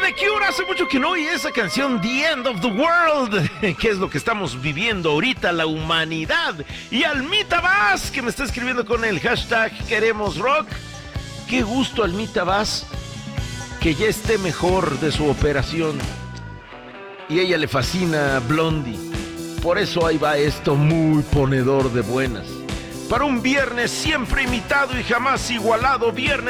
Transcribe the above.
The Cure, hace mucho que no oí esa canción, The End of the World, que es lo que estamos viviendo ahorita, la humanidad. Y Almita Vaz, que me está escribiendo con el hashtag Queremos Rock. Qué gusto, Almita Vaz, que ya esté mejor de su operación. Y a ella le fascina Blondie. Por eso ahí va esto muy ponedor de buenas. Para un viernes siempre imitado y jamás igualado, viernes